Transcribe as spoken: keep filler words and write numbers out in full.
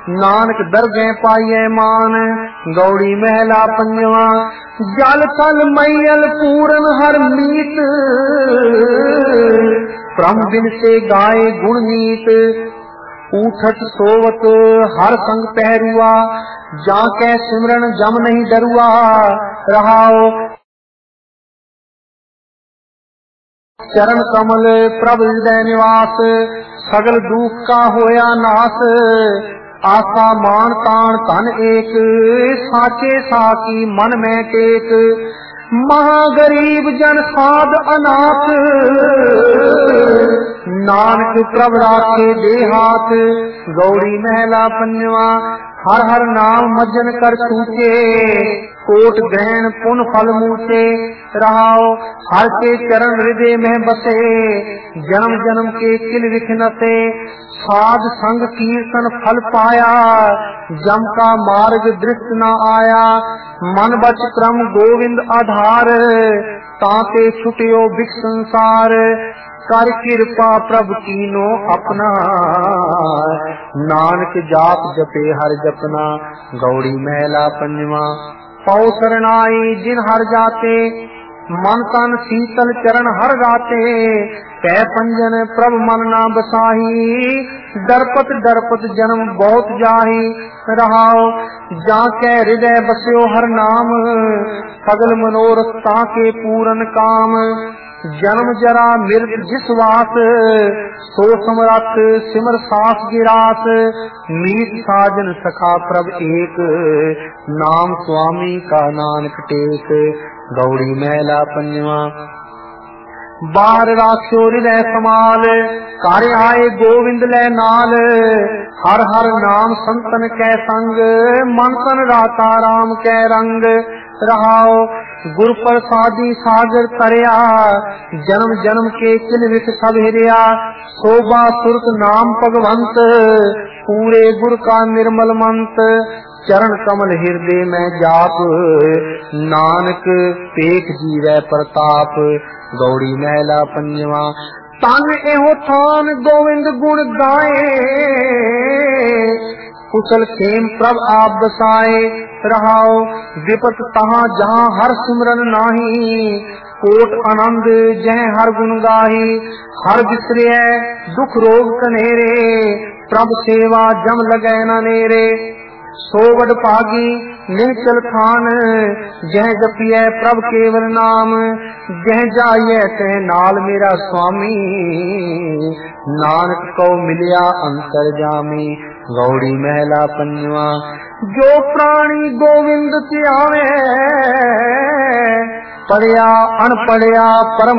नानक दरगह पाइए मान। गौड़ी महला पंजवा। जल थल मैयल पूरन हर मीत, ब्रह्म बिन से गाए गुण नीत। उठत सोवत हर संग पहरुआ, जाके सिमरन जम नहीं डरुआ। रहाओ चरण कमल प्रभ हृदय निवास, सगल दुख का होया नाश। आशा मान तान तन एक, साचे साकी मन में टेक। महागरीब जन साध अनाथ, नानक प्रभ राखे दे हाथ। गौड़ी महला पंजवा। हर हर नाम मज्जन कर सूचे, कोट ग्रहण पुन फल मूचे। रहाओ हर के चरण हृदय में बसे, जन्म जन्म के किल विखनते। साध संग कीर्तन फल पाया, जम का मार्ग दृष्ट न आया। मन बच क्रम गोविंद आधार, ताते छुटियो बिख संसार। कर कृपा प्रभु कीनो अपना, नानक जाप जपे हर जपना। गौड़ी महला पंजवा। पौ शरणाई जिन हर जाते, मन तन शीतल चरण हर गाते। पै पंजन प्रभ मन ना बसाही, डरपत डरपत जन्म बहुत जाही। रहाओ जाके हृदय बस्यो हर नाम, सगल मनोरथ ताके पूरन काम। जन्म जरा मृत जिस वास, सो समरथ सिमर सास गिरास। मीत साजन सखा प्रभ एक, नाम स्वामी का नानक टेक। गौड़ी महला पंजवा। बाहर राख्यो हृदय समाल, कर आए गोविंद लै नाल। हर हर नाम संतन कै संग, मन तन राता राम कै रंग। रहाओ गुर प्रसादी सागर तरया, जन्म जन्म के किल विख सब हिरिया। शोभा सुरत नाम भगवंत, पूरे गुर का निर्मल मंत। चरण कमल हृदय में जाप, नानक पेख जीवै प्रताप। गौड़ी महला पंजवा। तन एहो थान गोविंद गुण गाए, कुशल खेम प्रभ आप बसाए। रहाओ विपत तहाँ जहाँ हर सिमरन नाही, कोट आनंद जह हर गुण गाही। हर बिसरे दुख रोग कनेरे, प्रभ सेवा जम लगै न नेरे। सोवड पागी निश्चल थान, जह जपिए प्रभ केवल नाम। जह जाइए तह नाल मेरा स्वामी, नानक को मिलिया अंतर जामी। गौड़ी महला पंजवा। जो प्राणी गोविंद ध्यावे, पढ़िया अनपढ़िया परम